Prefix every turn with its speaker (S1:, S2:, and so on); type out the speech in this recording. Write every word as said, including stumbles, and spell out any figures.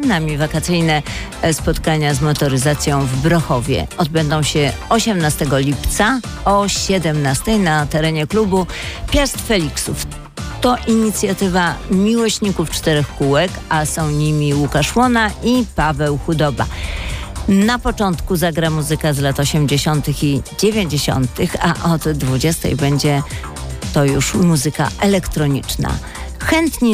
S1: nami wakacyjne spotkania z motoryzacją w Brochowie. Odbędą się osiemnastego lipca o siedemnastej na terenie klubu Piast Feliksów. To inicjatywa miłośników czterech kółek, a są nimi Łukasz Łona i Paweł Chudoba. Na początku zagra muzyka z lat osiemdziesiątych i dziewięćdziesiątych, a od dwudziestej będzie to już muzyka elektroniczna. Chętni